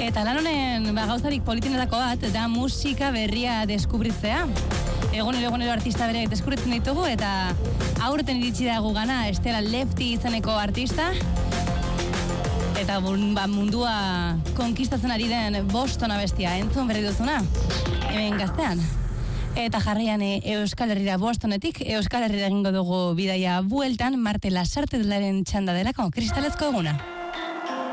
Eta lan honen gauzarik politinetako bat da musika berria deskubritzea. Egunero artista bereak deskubritzen ditugu eta aurten iritsi dago gana Estela Lefty izeneko artista. Eta mundua konkistatzen ari den Boston abestia, entzun berri duzuna, hemen Gaztean. Eta jarraian Euskal Herrira Bostonetik, Euskal Herrira egingo dugu bidaia bueltan, Marte Lasarte delaren txanda delako, kristalezko eguna.